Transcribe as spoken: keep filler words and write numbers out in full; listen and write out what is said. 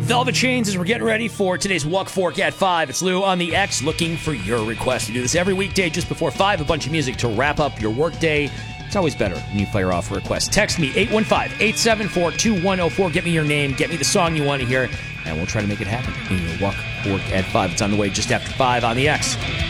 Velvet Chains as we're getting ready for today's Walk Fork at five. It's Lou on the X looking for your request. We do this every weekday just before five, a bunch of music to wrap up your workday. It's always better when you fire off a request. Text me, eight one five, eight seven four, two one zero four. Get me your name, get me the song you want to hear, and we'll try to make it happen in your Walk Fork at five. It's on the way just after five on the X.